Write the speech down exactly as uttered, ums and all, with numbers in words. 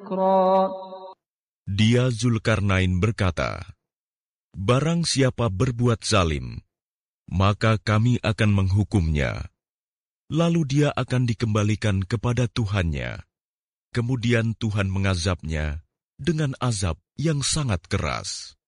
نكرا. Dia Zulkarnain berkata, barang siapa berbuat zalim, maka kami akan menghukumnya. Lalu dia akan dikembalikan kepada Tuhannya. Kemudian Tuhan mengazabnya dengan azab yang sangat keras.